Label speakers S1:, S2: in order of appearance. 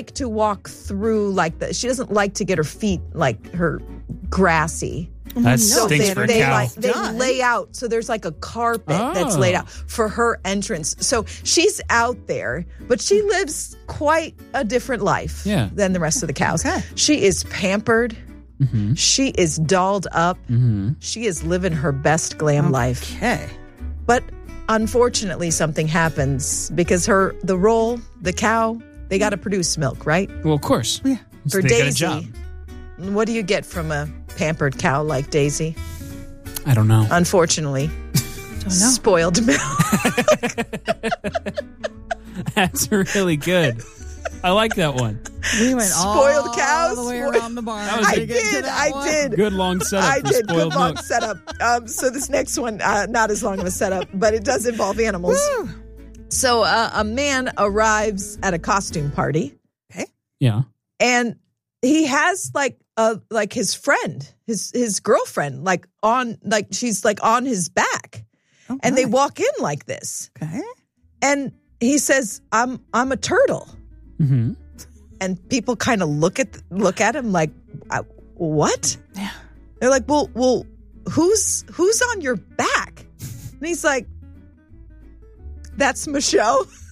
S1: like to walk through she doesn't like to get her feet her grassy.
S2: That stinks for a cow.
S1: They lay out, so there's like a carpet that's laid out for her entrance. So she's out there, but she lives quite a different life than the rest of the cows.
S3: Okay.
S1: She is pampered.
S2: Mm-hmm.
S1: She is dolled up.
S2: Mm-hmm.
S1: She is living her best glam life.
S3: Okay.
S1: But unfortunately, something happens because the cow, they got to produce milk, right?
S2: Well, of course.
S3: Yeah.
S1: For
S2: they got a
S1: Daisy,
S2: job.
S1: what do you get from a pampered cow like Daisy?
S2: I don't know.
S1: Unfortunately, spoiled milk.
S2: That's really good. I like that one.
S3: We went
S1: Spoiled cows?
S3: all the way around the barn.
S2: That was
S1: I did.
S2: Good long setup.
S1: I
S2: for
S1: did.
S2: spoiled
S1: Good long
S2: milk.
S1: setup. So this next one, not as long of a setup, but it does involve animals.
S3: Woo.
S1: So a man arrives at a costume party,
S2: Yeah.
S1: and he has his friend, his girlfriend, she's on his back, and they walk in like this,
S3: Okay.
S1: and he says, "I'm a turtle."
S2: Mm-hmm.
S1: And people kind of look at him like, what?
S3: Yeah.
S1: They're like, well, who's on your back? And he's like, that's Michelle.